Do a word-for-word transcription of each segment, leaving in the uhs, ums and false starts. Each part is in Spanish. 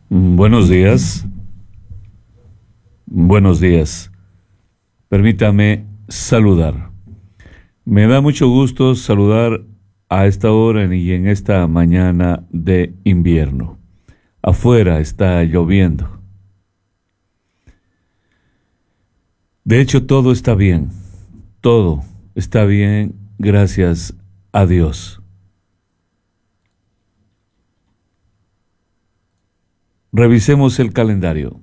Buenos días. Buenos días. Permítame saludar. Me da mucho gusto saludar a esta hora y en esta mañana de invierno. Afuera está lloviendo. De hecho, todo está bien. Todo está bien, gracias a Dios. Revisemos el calendario.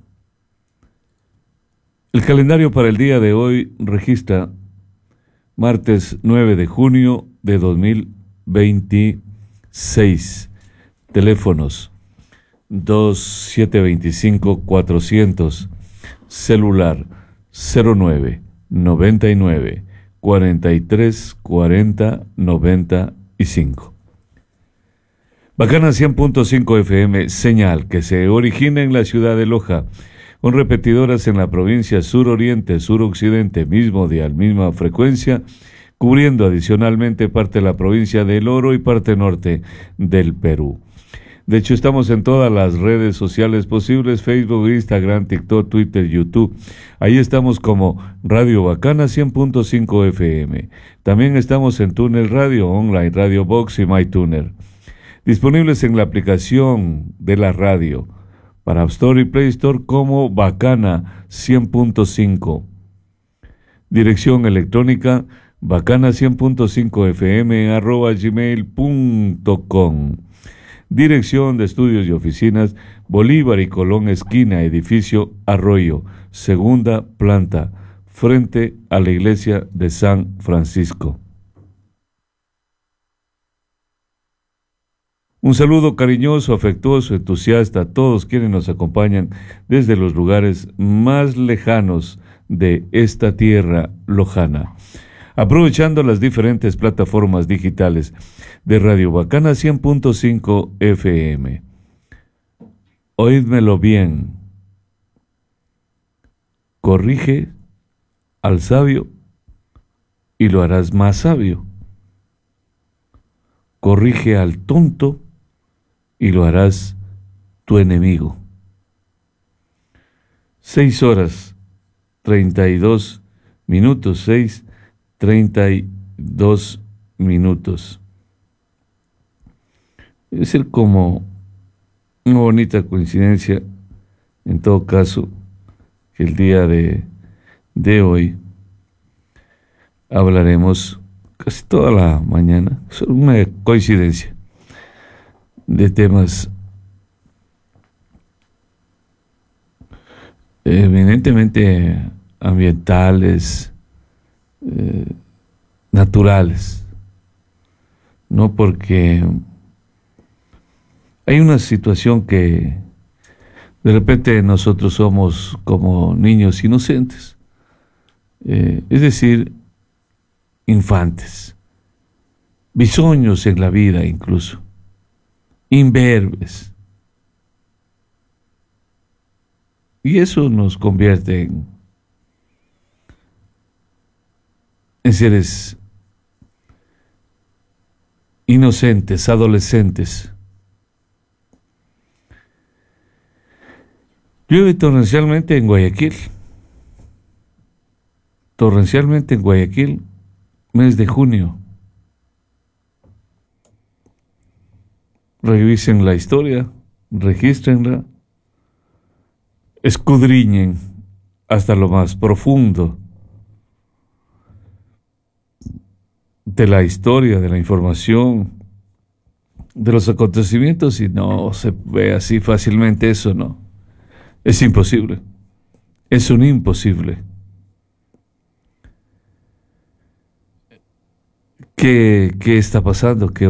El calendario para el día de hoy registra martes nueve de junio de dos mil veintiséis. Teléfonos dos siete dos cinco cuatrocientos, celular cero nueve noventa y nueve cuarenta y tres cuarenta noventa y cinco. Bacana cien punto cinco F M, señal que se origina en la ciudad de Loja, con repetidoras en la provincia sur-oriente, sur-occidente, mismo dial, misma frecuencia, cubriendo adicionalmente parte de la provincia del Oro y parte norte del Perú. De hecho, estamos en todas las redes sociales posibles: Facebook, Instagram, TikTok, Twitter, YouTube. Ahí estamos como Radio Bacana cien punto cinco F M. También estamos en Tuner Radio, Online, Radio Box y MyTuner. Disponibles en la aplicación de la radio para App Store y Play Store como Bacana cien punto cinco. Dirección electrónica bacana cien punto cinco F M arroba gmail punto com. Dirección de estudios y oficinas Bolívar y Colón esquina, edificio Arroyo, segunda planta, frente a la iglesia de San Francisco. Un saludo cariñoso, afectuoso, entusiasta a todos quienes nos acompañan desde los lugares más lejanos de esta tierra lojana. Aprovechando las diferentes plataformas digitales de Radio Bacana cien punto cinco F M. Oídmelo bien. Corrige al sabio y lo harás más sabio. Corrige al tonto y lo harás tu enemigo. Seis horas, treinta y dos minutos, seis, treinta y dos minutos. Es ser como una bonita coincidencia, en todo caso, que el día de, de hoy hablaremos casi toda la mañana, es una coincidencia, de temas eminentemente ambientales, eh, naturales, no porque hay una situación que de repente nosotros somos como niños inocentes, eh, es decir, infantes, bisoños en la vida incluso, imberbes. Y eso nos convierte en, en seres inocentes, adolescentes. Llueve torrencialmente en Guayaquil. Torrencialmente en Guayaquil, mes de junio. Revisen la historia, regístrenla, escudriñen hasta lo más profundo de la historia, de la información, de los acontecimientos, y no se ve así fácilmente eso, no. Es imposible. Es un imposible. ¿Qué, qué está pasando? ¿Qué